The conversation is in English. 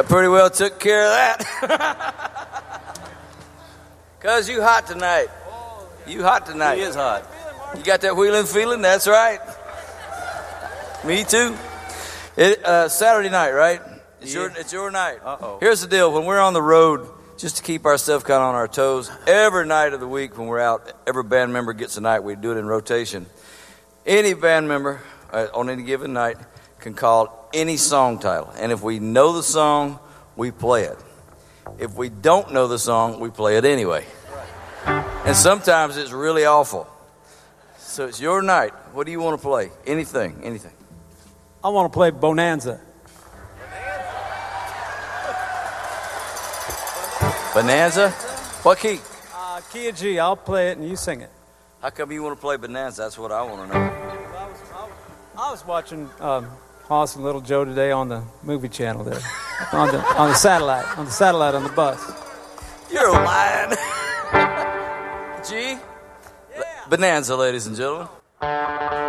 That pretty well took care of that. Because you hot tonight. You hot tonight. He is hot. You got that wheeling feeling? That's right. Me too. Saturday night, right? It's your night. Uh-oh. Here's the deal. When we're on the road, just to keep ourselves kind of on our toes, every night of the week when we're out, every band member gets a night. We do it in rotation. Any band member on any given night can call any song title. And if we know the song, we play it. If we don't know the song, we play it anyway. And sometimes it's really awful. So it's your night. What do you want to play? Anything. I want to play Bonanza. Bonanza? What key? Key of G. I'll play it and you sing it. How come you want to play Bonanza? That's what I want to know. I was watching Hoss and Little Joe today on the movie channel there, on the satellite on the bus. You're lying. G? Yeah. Bonanza, ladies and gentlemen.